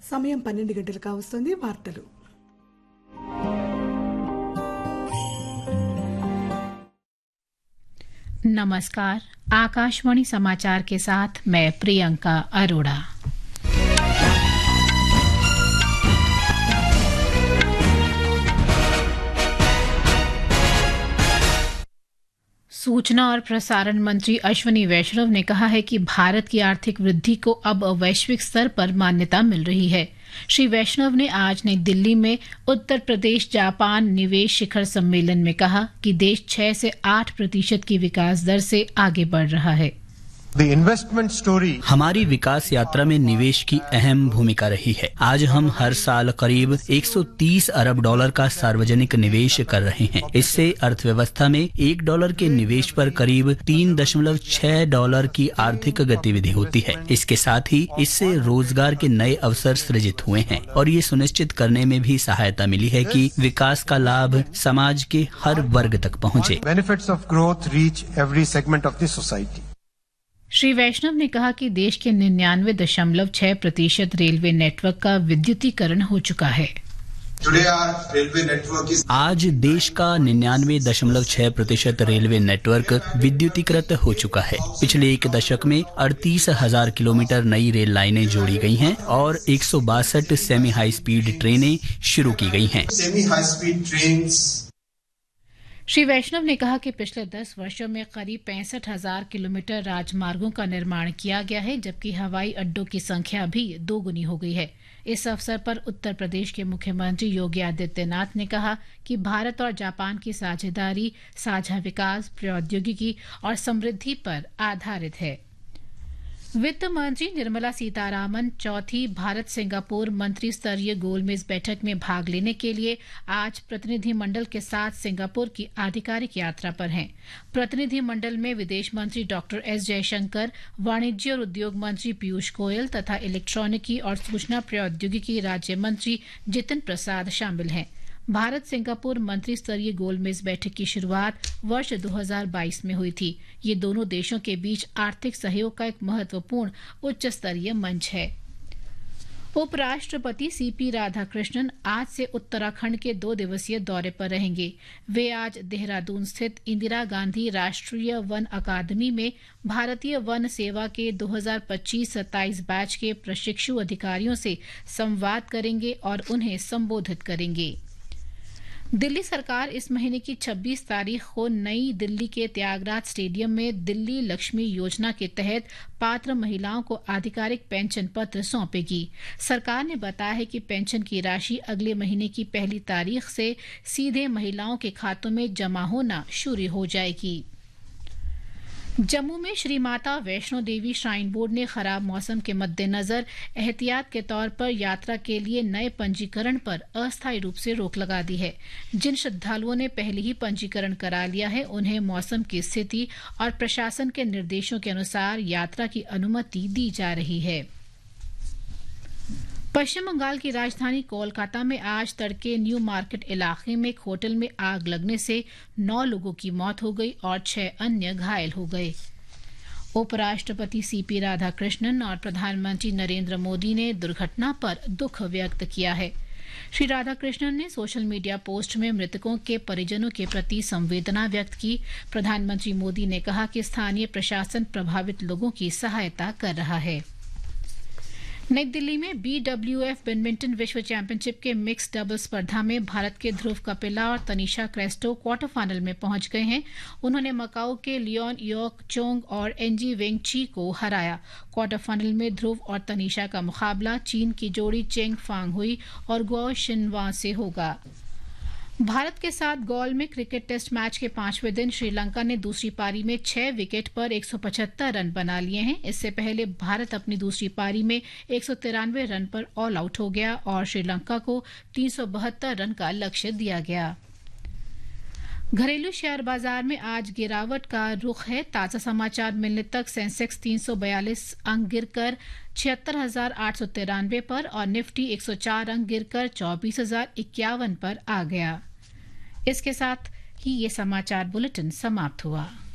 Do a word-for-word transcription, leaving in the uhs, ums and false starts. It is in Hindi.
సమయం పన్నెండు గంటలు కావస్తుంది. వార్తలు. नमस्कार, आकाशवाणी समाचार के साथ मैं प्रियंका अरोड़ा। सूचना और प्रसारण मंत्री अश्विनी वैष्णव ने कहा है कि भारत की आर्थिक वृद्धि को अब वैश्विक स्तर पर मान्यता मिल रही है। श्री वैष्णव ने आज नई दिल्ली में उत्तर प्रदेश जापान निवेश शिखर सम्मेलन में कहा कि देश छह से आठ प्रतिशत की विकास दर से आगे बढ़ रहा है। The investment story हमारी विकास यात्रा में निवेश की अहम भूमिका रही है। आज हम हर साल करीब एक सौ तीस अरब डॉलर का सार्वजनिक निवेश कर रहे हैं। इससे अर्थव्यवस्था में एक डॉलर के निवेश पर करीब तीन दशमलव छह डॉलर की आर्थिक गतिविधि होती है। इसके साथ ही इससे रोजगार के नए अवसर सृजित हुए हैं और ये सुनिश्चित करने में भी सहायता मिली है कि विकास का लाभ समाज के हर वर्ग तक पहुँचे। benefits of growth reach every segment of the society. Shri वैष्णव ने कहा कि देश के निन्यानवे दशमलव छह प्रतिशत रेलवे नेटवर्क का विद्युतीकरण हो चुका है। आज देश का निन्यानवे दशमलव छह प्रतिशत रेलवे नेटवर्क विद्युतीकृत हो चुका है। पिछले एक दशक में अड़तीस हजार किलोमीटर नई रेल लाइनें जोड़ी गई हैं और एक सौ बासठ सेमी हाई स्पीड ट्रेनें शुरू की गई हैं। Semi high speed train Shri वैष्णव ने कहा कि पिछले दस वर्षों में करीब पैंसठ हजार किलोमीटर राजमार्गों का निर्माण किया गया है, जबकि हवाई अड्डों की संख्या भी दोगुनी हो गई है। इस अवसर पर उत्तर प्रदेश के मुख्यमंत्री योगी आदित्यनाथ ने कहा कि भारत और जापान की साझेदारी साझा विकास, प्रौद्योगिकी और समृद्धि पर आधारित है। वित्त मंत्री निर्मला सीतारामन चौथी भारत सिंगापुर मंत्री स्तरीय गोलमेज बैठक में भाग लेने के लिए आज प्रतिनिधिमंडल के साथ सिंगापुर की आधिकारिक यात्रा पर हैं। प्रतिनिधिमंडल में विदेश मंत्री डॉक्टर एस जयशंकर, वाणिज्य और उद्योग मंत्री पीयूष गोयल तथा इलेक्ट्रॉनिकी और सूचना प्रौद्योगिकी राज्य मंत्री जितिन प्रसाद शामिल हैं। भारत सिंगापुर मंत्री स्तरीय गोलमेज बैठक की शुरुआत वर्ष दो हज़ार बाईस में हुई थी। ये दोनों देशों के बीच आर्थिक सहयोग का एक महत्वपूर्ण उच्च स्तरीय मंच है। उपराष्ट्रपति सीपी राधाकृष्णन आज से उत्तराखंड के दो दिवसीय दौरे पर रहेंगे। वे आज देहरादून स्थित इंदिरा गांधी राष्ट्रीय वन अकादमी में भारतीय वन सेवा के दो हज़ार पच्चीस सत्ताईस बैच के प्रशिक्षु अधिकारियों से संवाद करेंगे और उन्हें संबोधित करेंगे। दिल्ली सरकार इस महीने की छब्बीस तारीख को नई दिल्ली के त्यागराज स्टेडियम में दिल्ली लक्ष्मी योजना के तहत पात्र महिलाओं को आधिकारिक पेंशन पत्र सौंपेगी। सरकार ने बताया है कि पेंशन की राशि अगले महीने की पहली तारीख से सीधे महिलाओं के खातों में जमा होना शुरू हो जाएगी। जम्मू में श्री माता वैष्णो देवी श्राइन बोर्ड ने खराब मौसम के मद्देनजर एहतियात के तौर पर यात्रा के लिए नए पंजीकरण पर अस्थायी रूप से रोक लगा दी है। जिन श्रद्धालुओं ने पहले ही पंजीकरण करा लिया है, उन्हें मौसम की स्थिति और प्रशासन के निर्देशों के अनुसार यात्रा की अनुमति दी जा रही है। पश्चिम बंगाल की राजधानी कोलकाता में आज तड़के न्यू मार्केट इलाके में एक होटल में आग लगने से नौ लोगों की मौत हो गई और छह अन्य घायल हो गए। उपराष्ट्रपति सीपी राधाकृष्णन और प्रधानमंत्री नरेंद्र मोदी ने दुर्घटना पर दुख व्यक्त किया है। श्री राधाकृष्णन ने सोशल मीडिया पोस्ट में मृतकों के परिजनों के प्रति संवेदना व्यक्त की। प्रधानमंत्री मोदी ने कहा कि स्थानीय प्रशासन प्रभावित लोगों की सहायता कर रहा है। नई दिल्ली में बी डब्ल्यू एफ बैडमिंटन विश्व चैंपियनशिप के मिक्स डबल स्पर्धा में भारत के ध्रुव कपिला और तनिषा क्रेस्टो क्वार्टर फाइनल में पहुंच गए हैं। उन्होंने मकाओ के लियोन योक चोंग और एनजी वेंगची को हराया। क्वार्टर फाइनल में ध्रुव और तनिषा का मुकाबला चीन की जोड़ी चेंग फांग हुई और गुओ शिनवा से होगा। भारत के साथ गौल में क्रिकेट टेस्ट मैच के पांचवें दिन श्रीलंका ने दूसरी पारी में छह विकेट पर एक सौ पचहत्तर रन बना लिए हैं। इससे पहले भारत अपनी दूसरी पारी में एक सौ तिरानवे रन पर ऑल आउट हो गया और श्रीलंका को तीन सौ बहत्तर रन का लक्ष्य दिया गया। घरेलू शेयर बाजार में आज गिरावट का रुख है। ताजा समाचार मिलने तक सेंसेक्स तीन सौ बयालीस अंक गिरकर छिहत्तर हजार आठ सौ तिरानवे पर और निफ्टी एक सौ चार अंक गिरकर चौबीस हजार इक्यावन पर आ गया। इसके साथ ही ये समाचार बुलेटिन समाप्त हुआ।